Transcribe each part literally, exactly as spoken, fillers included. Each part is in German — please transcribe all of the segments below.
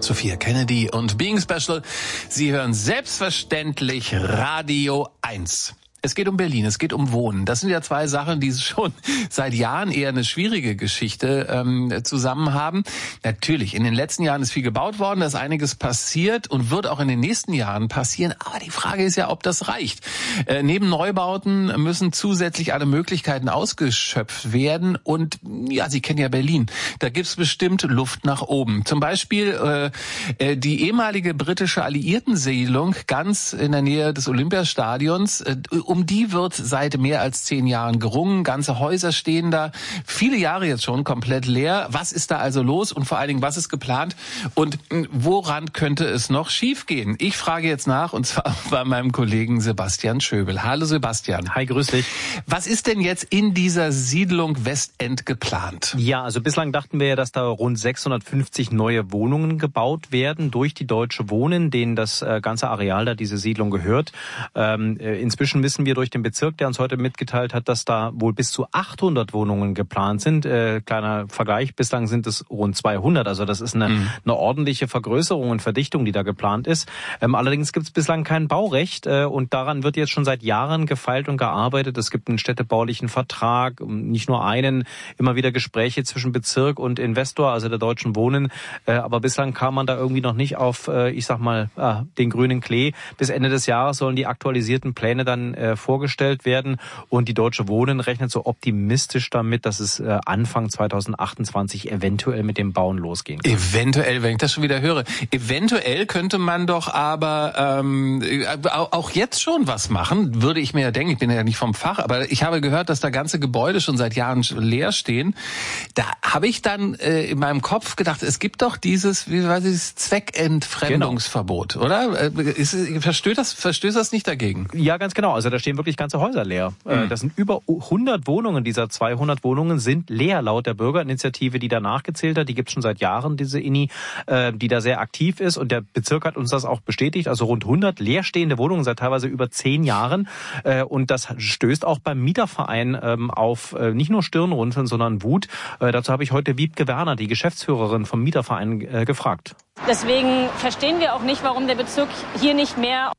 Sophia Kennedy und Being Special. Sie hören selbstverständlich Radio eins. Es geht um Berlin, es geht um Wohnen. Das sind ja zwei Sachen, die schon seit Jahren eher eine schwierige Geschichte ähm, zusammen haben. Natürlich, in den letzten Jahren ist viel gebaut worden, da ist einiges passiert und wird auch in den nächsten Jahren passieren. Aber die Frage ist ja, ob das reicht. Äh, neben Neubauten müssen zusätzlich alle Möglichkeiten ausgeschöpft werden. Und ja, Sie kennen ja Berlin. Da gibt's bestimmt Luft nach oben. Zum Beispiel äh, die ehemalige britische Alliiertensiedlung ganz in der Nähe des Olympiastadions. Äh, Um die wird seit mehr als zehn Jahren gerungen. Ganze Häuser stehen da, viele Jahre jetzt schon komplett leer. Was ist da also los und vor allen Dingen, was ist geplant und woran könnte es noch schiefgehen? Ich frage jetzt nach und zwar bei meinem Kollegen Sebastian Schöbel. Hallo Sebastian. Hi, grüß dich. Was ist denn jetzt in dieser Siedlung Westend geplant? Ja, also bislang dachten wir ja, dass da rund sechshundertfünfzig neue Wohnungen gebaut werden durch die Deutsche Wohnen, denen das ganze Areal da, diese Siedlung gehört. Ähm, inzwischen wissen wir durch den Bezirk, der uns heute mitgeteilt hat, dass da wohl bis zu achthundert Wohnungen geplant sind. Äh, kleiner Vergleich, bislang sind es rund zweihundert. Also das ist eine, mhm. eine ordentliche Vergrößerung und Verdichtung, die da geplant ist. Ähm, allerdings gibt es bislang kein Baurecht äh, und daran wird jetzt schon seit Jahren gefeilt und gearbeitet. Es gibt einen städtebaulichen Vertrag, nicht nur einen, immer wieder Gespräche zwischen Bezirk und Investor, also der Deutschen Wohnen. Äh, aber bislang kam man da irgendwie noch nicht auf, äh, ich sag mal, äh, den grünen Klee. Bis Ende des Jahres sollen die aktualisierten Pläne dann äh, vorgestellt werden und die Deutsche Wohnen rechnet so optimistisch damit, dass es äh, Anfang zweitausendachtundzwanzig eventuell mit dem Bauen losgehen kann. Eventuell, wenn ich das schon wieder höre. Eventuell könnte man doch aber ähm, auch jetzt schon was machen, würde ich mir ja denken, ich bin ja nicht vom Fach, aber ich habe gehört, dass da ganze Gebäude schon seit Jahren leer stehen. Da habe ich dann äh, in meinem Kopf gedacht, es gibt doch dieses, wie weiß ich, dieses Zweckentfremdungsverbot, genau. Oder? Ist, verstößt das, verstößt das nicht dagegen? Ja, ganz genau. Also da stehen wirklich ganze Häuser leer. Mhm. Das sind über hundert Wohnungen. Dieser zweihundert Wohnungen sind leer laut der Bürgerinitiative, die da nachgezählt hat. Die gibt es schon seit Jahren, diese I N I, die da sehr aktiv ist. Und der Bezirk hat uns das auch bestätigt. Also rund hundert leerstehende Wohnungen seit teilweise über zehn Jahren. Und das stößt auch beim Mieterverein auf nicht nur Stirnrunzeln, sondern Wut. Dazu habe ich heute Wiebke Werner, die Geschäftsführerin vom Mieterverein, gefragt. Deswegen verstehen wir auch nicht, warum der Bezirk hier nicht mehr...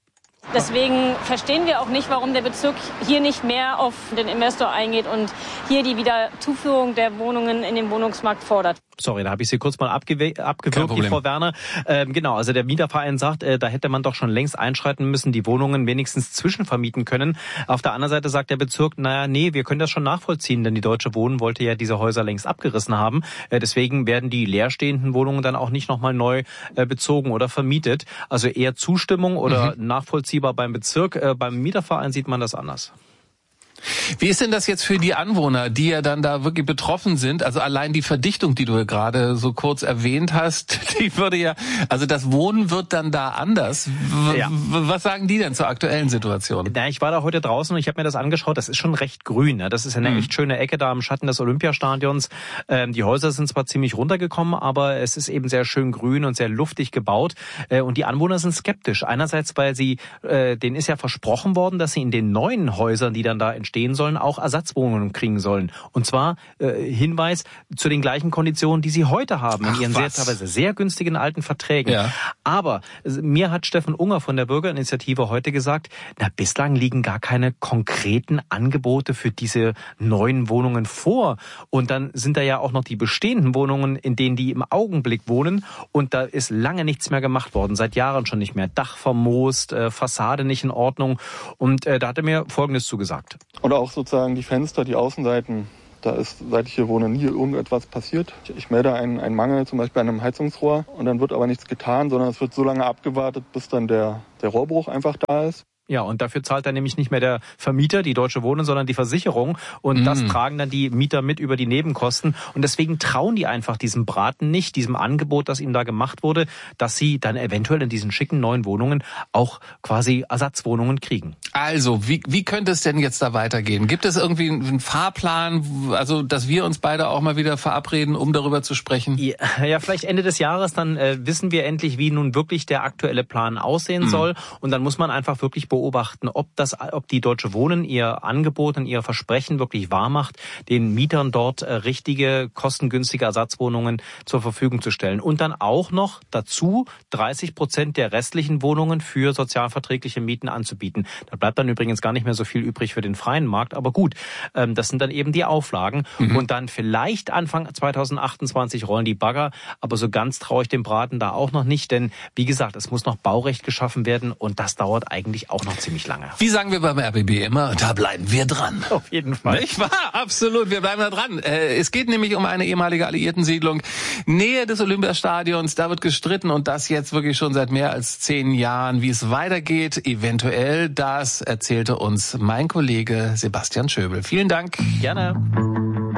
Deswegen verstehen wir auch nicht, warum der Bezirk hier nicht mehr auf den Investor eingeht und hier die Wiederzuführung der Wohnungen in den Wohnungsmarkt fordert. Sorry, da habe ich Sie kurz mal abgew- abgewürgt, die Frau Werner. Ähm, genau, also der Mieterverein sagt, äh, da hätte man doch schon längst einschreiten müssen, die Wohnungen wenigstens zwischenvermieten können. Auf der anderen Seite sagt der Bezirk, naja, nee, wir können das schon nachvollziehen, denn die Deutsche Wohnen wollte ja diese Häuser längst abgerissen haben. Äh, deswegen werden die leerstehenden Wohnungen dann auch nicht nochmal neu äh, bezogen oder vermietet. Also eher Zustimmung oder mhm. nachvollziehbar beim Bezirk. Äh, beim Mieterverein sieht man das anders. Wie ist denn das jetzt für die Anwohner, die ja dann da wirklich betroffen sind? Also allein die Verdichtung, die du gerade so kurz erwähnt hast, die würde ja, also das Wohnen wird dann da anders. W- ja. Was sagen die denn zur aktuellen Situation? Na, ich war da heute draußen und ich habe mir das angeschaut. Das ist schon recht grün. Ne? Das ist eine mhm. echt schöne Ecke da im Schatten des Olympiastadions. Ähm, die Häuser sind zwar ziemlich runtergekommen, aber es ist eben sehr schön grün und sehr luftig gebaut. Äh, und die Anwohner sind skeptisch. Einerseits, weil sie, äh, denen ist ja versprochen worden, dass sie in den neuen Häusern, die dann da entstehen, stehen sollen, auch Ersatzwohnungen kriegen sollen. Und zwar äh, Hinweis zu den gleichen Konditionen, die sie heute haben, in Ach, ihren was? sehr teilweise sehr günstigen alten Verträgen. Ja. Aber äh, mir hat Steffen Unger von der Bürgerinitiative heute gesagt, na, bislang liegen gar keine konkreten Angebote für diese neuen Wohnungen vor. Und dann sind da ja auch noch die bestehenden Wohnungen, in denen die im Augenblick wohnen. Und da ist lange nichts mehr gemacht worden, seit Jahren schon nicht mehr. Dach vermoost, äh, Fassade nicht in Ordnung. Und äh, da hat er mir Folgendes zugesagt. Oder auch sozusagen die Fenster, die Außenseiten. Da ist, seit ich hier wohne, nie irgendetwas passiert. Ich, ich melde einen, einen Mangel, zum Beispiel an einem Heizungsrohr. Und dann wird aber nichts getan, sondern es wird so lange abgewartet, bis dann der, der Rohrbruch einfach da ist. Ja, und dafür zahlt dann nämlich nicht mehr der Vermieter, die Deutsche Wohnen, sondern die Versicherung. Und mm. das tragen dann die Mieter mit über die Nebenkosten. Und deswegen trauen die einfach diesem Braten nicht, diesem Angebot, das ihnen da gemacht wurde, dass sie dann eventuell in diesen schicken neuen Wohnungen auch quasi Ersatzwohnungen kriegen. Also, wie, wie könnte es denn jetzt da weitergehen? Gibt es irgendwie einen Fahrplan, also dass wir uns beide auch mal wieder verabreden, um darüber zu sprechen? Ja, ja vielleicht Ende des Jahres, dann äh, wissen wir endlich, wie nun wirklich der aktuelle Plan aussehen mm. soll. Und dann muss man einfach wirklich beobachten, ob das, ob die Deutsche Wohnen ihr Angebot und ihr Versprechen wirklich wahr macht, den Mietern dort richtige, kostengünstige Ersatzwohnungen zur Verfügung zu stellen. Und dann auch noch dazu dreißig Prozent der restlichen Wohnungen für sozialverträgliche Mieten anzubieten. Da bleibt dann übrigens gar nicht mehr so viel übrig für den freien Markt. Aber gut, das sind dann eben die Auflagen. Mhm. Und dann vielleicht Anfang zweitausendachtundzwanzig rollen die Bagger. Aber so ganz traue ich dem Braten da auch noch nicht. Denn wie gesagt, es muss noch Baurecht geschaffen werden. Und das dauert eigentlich auch noch ziemlich lange. Wie sagen wir beim R B B immer, da bleiben wir dran. Auf jeden Fall. Nicht wahr? Absolut, wir bleiben da dran. Es geht nämlich um eine ehemalige Alliiertensiedlung, Nähe des Olympiastadions. Da wird gestritten und das jetzt wirklich schon seit mehr als zehn Jahren. Wie es weitergeht, eventuell, das erzählte uns mein Kollege Sebastian Schöbel. Vielen Dank. Gerne.